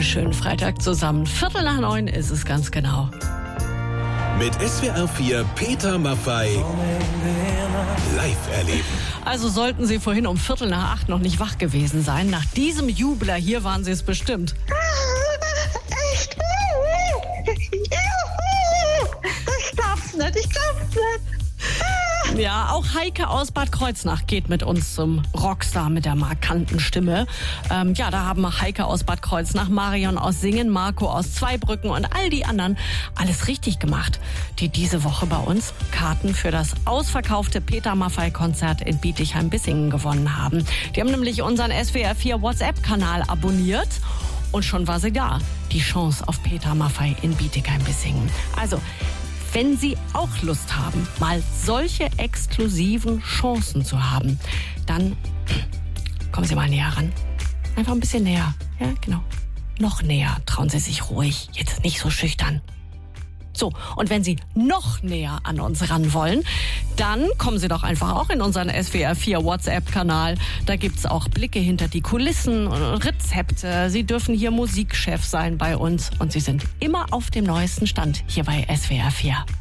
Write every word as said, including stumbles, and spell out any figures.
schönen Freitag zusammen. Viertel nach neun ist es ganz genau. Mit S W R vier Peter Maffay live erleben. Also sollten Sie vorhin um Viertel nach acht noch nicht wach gewesen sein. Nach diesem Jubler hier waren Sie es bestimmt. Echt? Ich glaub's nicht, ich glaub's nicht. Ja, auch Heike aus Bad Kreuznach geht mit uns zum Rockstar mit der markanten Stimme. Ähm, ja, da haben Heike aus Bad Kreuznach, Marion aus Singen, Marco aus Zweibrücken und all die anderen alles richtig gemacht, die diese Woche bei uns Karten für das ausverkaufte Peter Maffay-Konzert in Bietigheim-Bissingen gewonnen haben. Die haben nämlich unseren S W R vier WhatsApp-Kanal abonniert. Und schon war sie da, die Chance auf Peter Maffay in Bietigheim-Bissingen. Also, wenn Sie auch Lust haben, mal solche exklusiven Chancen zu haben, dann kommen Sie mal näher ran. Einfach ein bisschen näher. Ja, genau. Noch näher. Trauen Sie sich ruhig. Jetzt nicht so schüchtern. So, und wenn Sie noch näher an uns ran wollen, dann kommen Sie doch einfach auch in unseren S W R vier WhatsApp-Kanal. Da gibt's auch Blicke hinter die Kulissen und Rezepte. Sie dürfen hier Musikchef sein bei uns und Sie sind immer auf dem neuesten Stand hier bei S W R vier.